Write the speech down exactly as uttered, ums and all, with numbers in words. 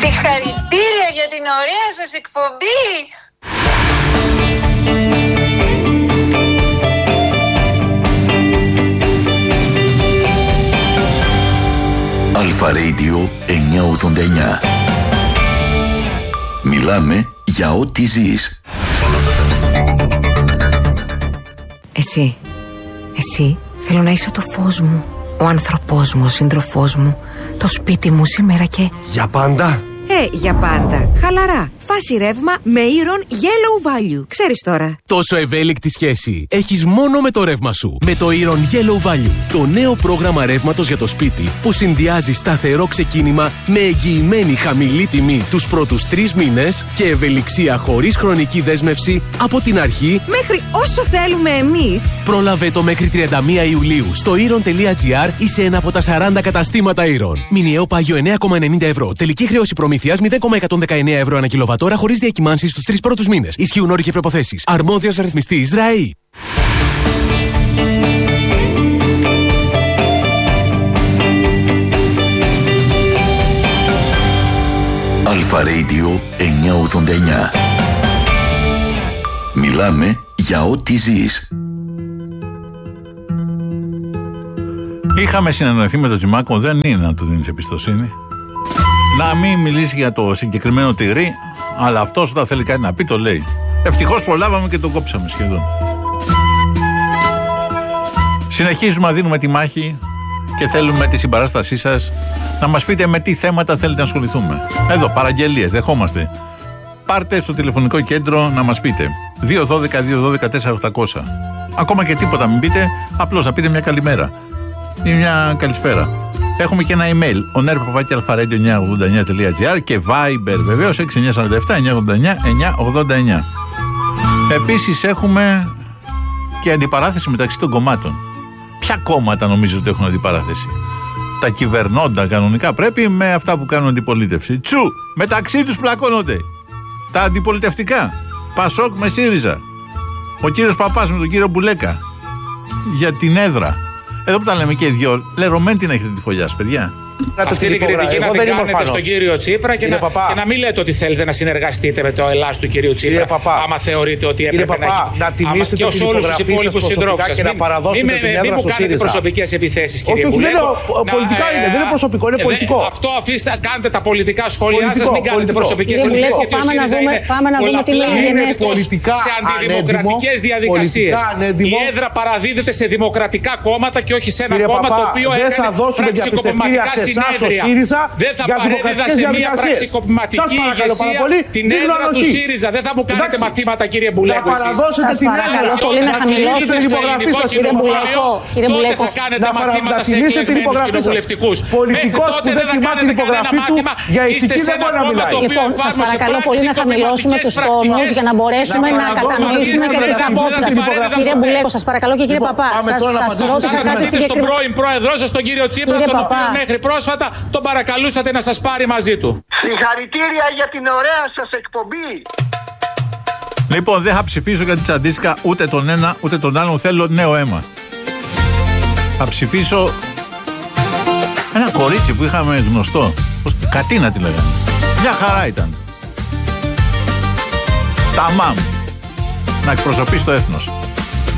Συγχαρητήρια για την ωραία σας εκπομπή. Αλφα Radio εννιακόσια ογδόντα εννιά. Μιλάμε για ό,τι ζεις. Εσύ, εσύ θέλω να είσαι το φως μου, ο άνθρωπός μου, ο σύντροφός μου, το σπίτι μου σήμερα και... Για πάντα. Ε, για πάντα. Χαλαρά. Φάση ρεύμα με Iron Yellow Value. Ξέρεις τώρα. Τόσο ευέλικτη σχέση έχεις μόνο με το ρεύμα σου. Με το Iron Yellow Value. Το νέο πρόγραμμα ρεύματος για το σπίτι που συνδυάζει σταθερό ξεκίνημα με εγγυημένη χαμηλή τιμή τους πρώτους τρεις μήνες και ευελιξία χωρίς χρονική δέσμευση από την αρχή μέχρι όσο θέλουμε εμείς. Πρόλαβε το μέχρι τριάντα μία Ιουλίου στο iron τελεία gr ή σε ένα από τα σαράντα καταστήματα Iron. Μηνιαίο πάγιο εννέα κόμμα ενενήντα ευρώ. Τελική χρέωση προμήθειας μηδέν κόμμα εκατόν δεκαεννέα ευρώ ανά κιλοβατόρα χωρίς διακυμάνσεις στους τρεις πρώτους μήνες. Ισχύουν όροι και προϋποθέσεις. Αρμόδιος ρυθμιστής ΡΑΗ. Αλφα Radio εννιακόσια ογδόντα εννιά. Μιλάμε για ό,τι ζεις. Είχαμε συνεννοηθεί με τον Τζιμάκο, δεν είναι να του δίνεις εμπιστοσύνη. Να μην μιλήσει για το συγκεκριμένο τυρί, αλλά αυτός όταν θέλει κάτι να πει το λέει. Ευτυχώς προλάβαμε και τον κόψαμε σχεδόν. Συνεχίζουμε να δίνουμε τη μάχη και θέλουμε τη συμπαράστασή σας να μας πείτε με τι θέματα θέλετε να ασχοληθούμε. Εδώ, παραγγελίες, δεχόμαστε. Πάρτε στο τηλεφωνικό κέντρο να μας πείτε. δύο ένα δύο δύο ένα δύο τέσσερα οκτακόσια. Ακόμα και τίποτα μην πείτε, απλώς να πείτε μια καλημέρα ή μια καλησπέρα. Έχουμε και ένα email, ο νέρ παπάκι αλφαρέντιο εννιακόσια ογδόντα εννιά τελεία gr και Viber βεβαίως έξι εννιά τέσσερα επτά εννιακόσια ογδόντα εννιά εννιακόσια ογδόντα εννιά. Επίσης έχουμε και αντιπαράθεση μεταξύ των κομμάτων. Ποια κόμματα νομίζω ότι έχουν αντιπαράθεση? Τα κυβερνώντα κανονικά πρέπει με αυτά που κάνουν αντιπολίτευση. Τσου! Μεταξύ τους πλακώνονται. Τα αντιπολιτευτικά. Πασόκ με ΣΥΡΙΖΑ. Ο κύριος Παπάς με τον κύριο Μπουλέκα. Για την έδρα. Εδώ που τα λέμε και οι δυο, λερωμένη την έχετε τη φωλιά, παιδιά. Αυτή την κριτική να την κάνετε στον κύριο Τσίπρα και να, και να μην λέτε ότι θέλετε να συνεργαστείτε με το Ελλάς του κυρίου Τσίπρα. άμα θεωρείτε ότι έπρεπε Παπά, να, να τιμήσετε και ως όλους τους υπόλοιπους συντρόφους σας. Μην, μην μου κάνετε προσωπικές επιθέσεις, κύριε Μπουλέκο. Πολιτικά είναι, δεν είναι προσωπικό, είναι πολιτικό. Αυτό αφήστε, κάντε τα πολιτικά σχόλιά σας, μην κάνετε προσωπικές επιθέσεις. Γιατί ο ΣΥΡΙΖΑ είναι πολλαπλά σε αντιδημοκρατικές διαδικασίες. Η έδρα παραδίδεται σε δημοκρατικά κόμματα και όχι σε ένα κόμμα το οποίο έκανε πραξικοπηματικά συνέδρια. Δεν θα παρέδιδα σε μια πραξικοπηματική ηγεσία την έδρα του ΣΥΡΙΖΑ. Δεν θα μου κάνετε μαθήματα, κύριε Μπουλέκο. Σας παρακαλώ πολύ να χαμηλώσετε την υπογραφή σας, κύριε Μπουλέκο. Τότε θα κάνετε μαθήματα σε εκλεγμένους κοινοβουλευτικούς. Πολιτικός που δεν τιμά την υπογραφή του για ηθική δεν μπορεί να μιλάει. Λοιπόν, σας παρακαλώ πολύ να χαμηλώσουμε τους τόνους για να μπορέσουμε να κατανοήσουμε και τις απόψεις σας. Κύριε Μπουλέκο, σας παρακαλώ και κύριε Παπά. Σας ρώτησα κάτι συγκεκριμένο. Στον πρώην πρόεδρό σας, τον κύριο Τσίπρα, τον οποίο μέχρι πρόσφατα τον παρακαλούσατε να σας πάρει μαζί του. Συγχαρητήρια για την ωραία σας εκπομπή. Λοιπόν, δεν θα ψηφίσω γιατί τσαντίστηκα ούτε τον ένα ούτε τον άλλον. Θέλω νέο αίμα. Θα ψηφίσω ένα κορίτσι που είχαμε γνωστό. Κατίνα τη λέγανε. Μια χαρά ήταν. Τα μάμ. Να εκπροσωπήσει το έθνος.